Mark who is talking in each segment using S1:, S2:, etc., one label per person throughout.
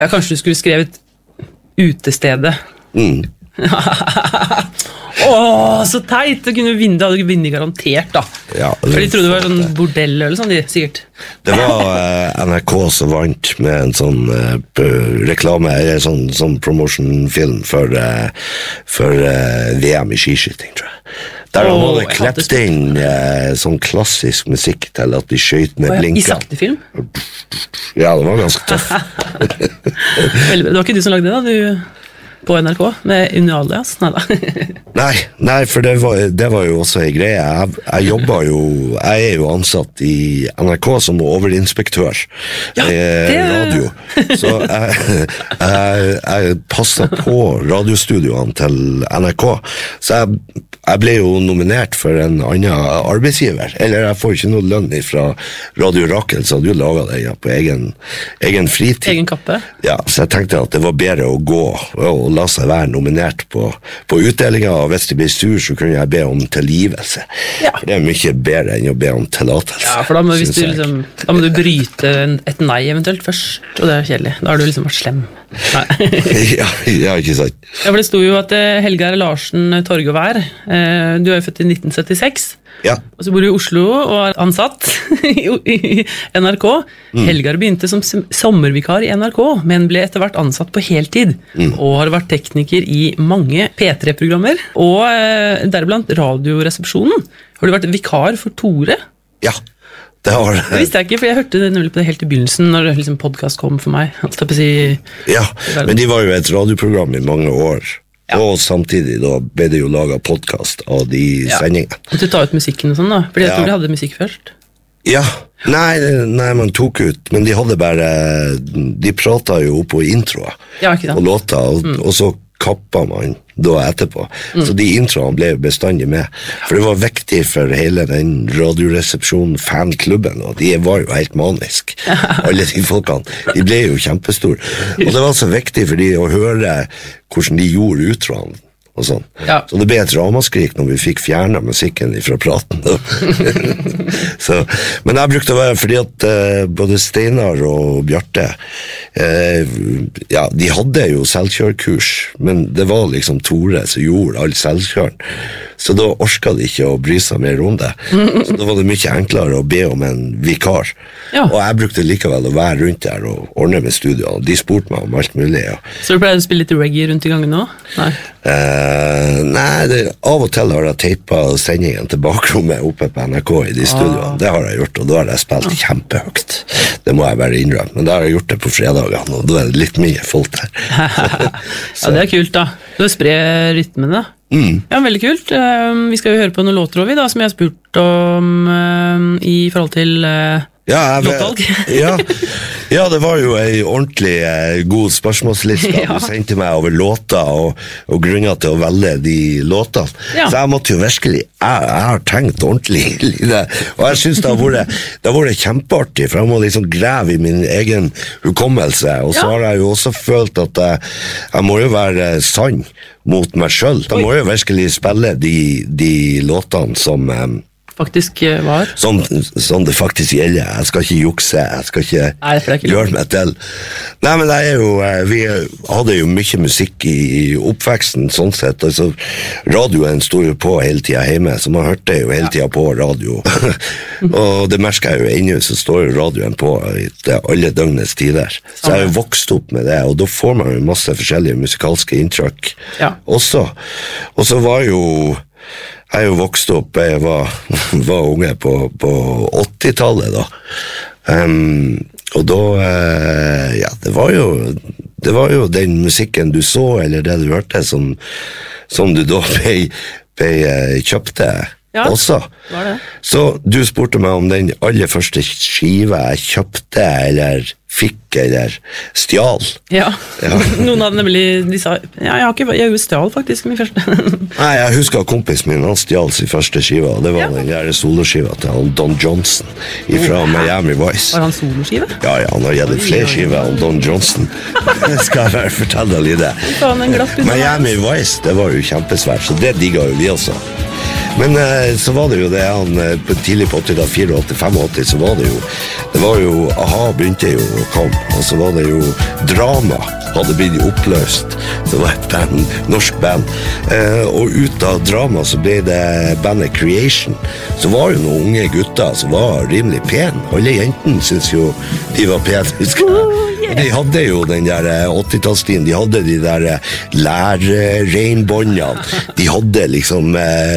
S1: Kanskje du skulle skrevet utestedet. Så teit, det kunne vinne, hadde vunnet garantert da. For de trodde det var sånn bordell eller sånn, sikkert.
S2: Det var NRK som vant med en sånn reklame, eller sånn promotionfilm for VM i skiskyting, tror jeg. Der de hadde klept inn sånn klassisk musikk til at de skjøt med blinker.
S1: I sakte film?
S2: Ja, det var ganske tøff.
S1: Det var ikke du som lagde det da, du... På NRK, med Unalias?
S2: Nei, for det var jo også en greie. Jeg er jo ansatt i NRK som overinspektør radio. Så jeg passet på radiostudioene til NRK. Så jeg ble jo nominert for en annen arbeidsgiver. Eller jeg får ikke noe lønn fra Radio Rakel, så hadde jo laget det på egen fritid.
S1: Egen kappe?
S2: Ja, så jeg tenkte at det var bedre å gå og la seg være nominert på utdelingen, og hvis de blir sur, så kunne jeg be om tilgivelse. For det er mye bedre enn å be om tillatelse. Ja, for
S1: da må du bryte et nei eventuelt først, og det er kjedelig. Da har du liksom vært slem.
S2: Ja, ikke sant.
S1: Ja, for det stod jo at Helgar Larsen Torgevær, du er jo født i 1976, og så bor du i Oslo og er ansatt i NRK. Helgar begynte som sommervikar i NRK, men ble etter hvert ansatt på heltid, og har vært tekniker i mange P3-programmer, og deriblant Radioresepsjonen. Har du vært vikar for Tore?
S2: Ja. Det
S1: visste jeg ikke, for jeg hørte det nemlig på det helt i begynnelsen, når liksom podcast kom for meg.
S2: Ja, men de var jo et radioprogram i mange år, og samtidig da ble det jo laget podcast av de sendingene.
S1: Og du tar ut musikken og sånn da, fordi jeg tror de hadde musikk først.
S2: Ja, nei, man tok ut, men de hadde bare, de pratet jo på introer og låter, og så kappet man da etterpå. Så de introene ble bestandig med. For det var viktig for hele den radioresepsjonen, fanklubben, og de var jo helt manisk. Alle de folkene. De ble jo kjempestore. Og det var så viktig for de å høre hvordan de gjorde utroene. Og sånn. Så det ble et ramaskrik når vi fikk fjernet musikken fra praten. Men jeg brukte å være fordi at både Steinar og Bjarte de hadde jo selvkjørkurs, men det var liksom Tore som gjorde all selvkjøren, så da orket de ikke å bry seg mer om det. Så da var det mye enklere å be om en vikar, og jeg brukte likevel å være rundt der og ordne med studier, og de spurte meg om alt mulig.
S1: Så du pleide å spille litt reggae rundt i gangen nå?
S2: Nei, av og til har jeg teipet sendingen til bakrommet oppe på NRK i de studioene. Det har jeg gjort, og da har jeg spilt kjempehøyt. Det må jeg bare innrømme, men da har jeg gjort det på fredagene, og da er det litt mye folk der.
S1: Ja, det er kult da. Du sprer rytmene. Ja, veldig kult. Vi skal jo høre på noen låter også, da, som jeg har spurt om i forhold til låtvalg. Ja, det var jo en ordentlig god spørsmålsliste du sendte meg over låter og grunner til å velge de låtene. Så jeg måtte jo virkelig, jeg har tenkt ordentlig i det, og jeg synes det har vært kjempeartig, for jeg må liksom grave i min egen hukommelse, og så har jeg jo også følt at jeg må jo være sann mot meg selv. Jeg må jo virkelig spille de låtene som faktisk var.
S2: Som det faktisk gjelder. Jeg skal ikke jukse, jeg skal ikke gjøre meg til. Nei, men det er jo, vi hadde jo mye musikk i oppveksten, sånn sett. Altså, radioen stod jo på hele tiden hjemme, så man hørte jo hele tiden på radio. Og det merker jeg jo ennå, så står jo radioen på alle døgnets tider. Så jeg har jo vokst opp med det, og da får man jo masse forskjellige musikalske inntrykk også. Og så var jo jeg er jo vokst opp, jeg var unge på 80-tallet da. Og da, det var jo den musikken du så, eller det du hørte, som du da ble kjøpte også. Så du spurte meg om den aller første skiva jeg kjøpte, eller fikk, eller stjal.
S1: Ja. Noen hadde nemlig, de sa, jeg stjal faktisk min første.
S2: Nei, jeg husker at kompisen min, han stjal sin første skiva, og det var den der soloskiva til Don Johnson, fra Miami Vice.
S1: Var han soloskiva?
S2: Ja, han har gitt flere skiver av Don Johnson. Skal jeg bare fortelle deg litt det. Miami Vice, det var jo kjempesvært, så det digget jo vi også. Men så var det jo det, tidlig på 80, 84-85, så var det jo, AHA begynte jo å komme, og så var det jo Drama, hadde blitt oppløst, det var et band, norsk band, og ut av Drama så ble det bandet Creation, så var jo noen unge gutter som var rimelig pen, alle jentene synes jo de var pen, husker jeg. De hadde jo den der 80-tallstiden, de hadde de der lærreinbåndene, de hadde liksom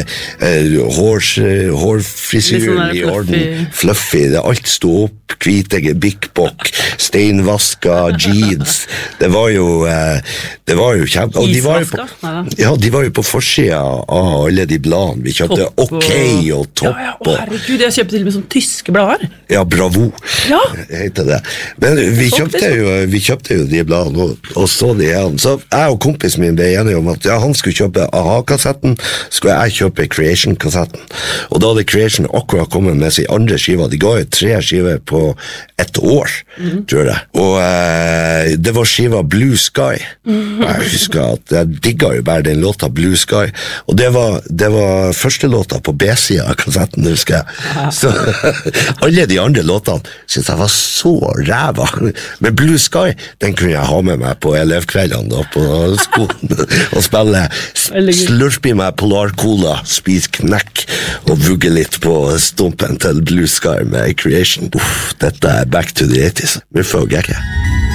S2: hårfrisyren i orden, fluffy, alt stod opp, kvitegge, bikkbokk, steinvaska, jeans, det var jo kjempe, og de var jo på forsida av alle de bladene, vi kjøpte OK og Topp.
S1: Ja, herregud, jeg kjøpte til og med sånne tyske blader.
S2: Ja, Bravo, heter det. Men vi kjøpte jo de bladene, og så de igjen. Så jeg og kompisen min ble enige om at han skulle kjøpe AHA-kassetten, skulle jeg kjøpe Creation-kassetten. Og da hadde Creation akkurat kommet med sin andre skiva. De ga jo 3 skiver på et år, tror jeg. Og det var skiva Blue Sky. Jeg husker at jeg digget jo bare den låta Blue Sky, og det var første låta på B-sida av kassetten, husker jeg. Så alle de andre låtene synes jeg var så ræva. Men Blue Sky, den kunne jeg ha med meg på elevkveldene da, på skolen, og spille slurp i meg Polar Cola, spise knekk, og vugge litt på stumpen til Blue Sky med Creation. Uff, dette er back to the 80s. Vi får gekke.